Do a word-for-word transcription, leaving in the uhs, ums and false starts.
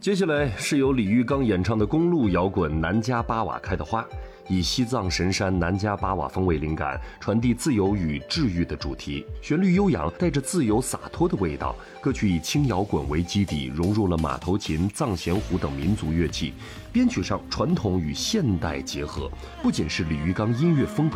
接下来是由李玉刚演唱的公路摇滚《南迦巴瓦开的花》，以西藏神山南迦巴瓦风为灵感，传递自由与治愈的主题，旋律悠扬，带着自由洒脱的味道。歌曲以轻摇滚为基底，融入了马头琴、藏咸胡等民族乐器，编曲上传统与现代结合，不仅是李玉刚音乐风格